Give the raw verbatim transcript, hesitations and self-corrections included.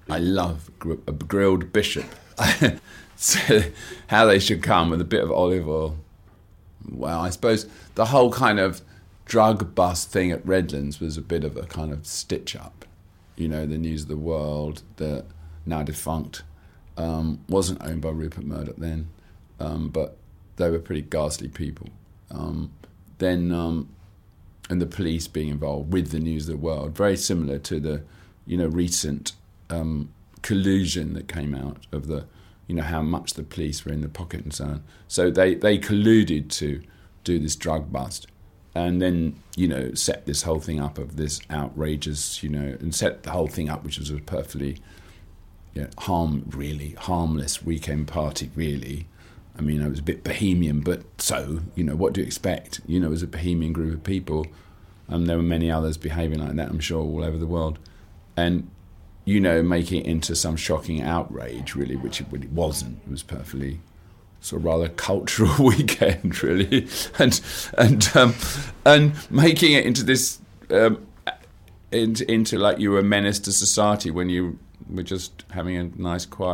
I love gr- a grilled bishop. So how they should come with a bit of olive oil. Well, I suppose the whole kind of drug bust thing at Redlands was a bit of a kind of stitch up. You know, the News of the World, the now defunct, um, wasn't owned by Rupert Murdoch then, um, but they were pretty ghastly people. Um, then, um, and the police being involved with the News of the World, very similar to the, you know, recent um, collusion that came out of the, you know, how much the police were in the pocket and so on. So they, they colluded to do this drug bust. And then, you know, set this whole thing up of this outrageous, you know, and set the whole thing up, which was a perfectly, you know, harm, really harmless weekend party, really. I mean, it was a bit bohemian, but so, you know, what do you expect? You know, it was a bohemian group of people. And there were many others behaving like that, I'm sure, all over the world. And, you know, making it into some shocking outrage, really, which it really wasn't. It was perfectly sort of rather cultural weekend, really, and and um, and making it into this um, into, into like you were a menace to society when you were just having a nice quiet